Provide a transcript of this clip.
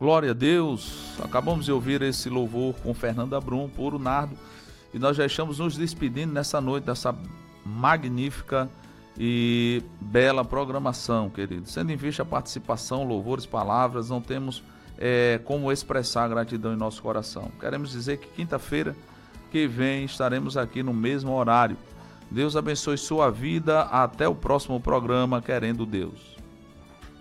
Glória a Deus. Acabamos de ouvir esse louvor com Fernanda Brum, Puro Nardo, e nós já estamos nos despedindo nessa noite dessa magnífica e bela programação, querido. Sendo em vista a participação, louvores, palavras, não temos como expressar a gratidão em nosso coração. Queremos dizer que quinta-feira que vem estaremos aqui no mesmo horário. Deus abençoe sua vida. Até o próximo programa, querendo Deus.